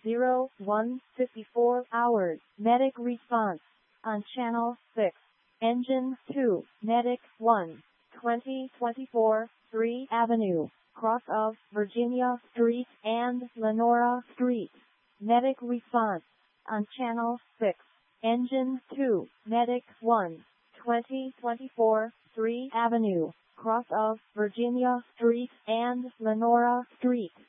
01:54 hours. Medic response on Channel 6. Engine 2, Medic 1, 2024, 3 Avenue, cross of Virginia Street and Lenora Street. Medic response on Channel 6. Engine 2, Medic 1, 2024, 3 Avenue, cross of Virginia Street and Lenora Street.